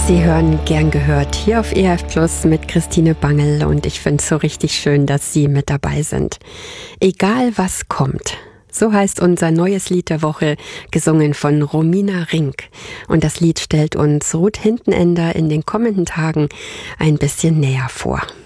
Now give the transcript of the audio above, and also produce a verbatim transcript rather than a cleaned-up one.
Sie hören Gern gehört hier auf E F Plus mit Christine Bangel und ich finde es so richtig schön, dass Sie mit dabei sind. Egal was kommt. So heißt unser neues Lied der Woche, gesungen von Romina Rink. Und das Lied stellt uns Ruth Hintenender in den kommenden Tagen ein bisschen näher vor.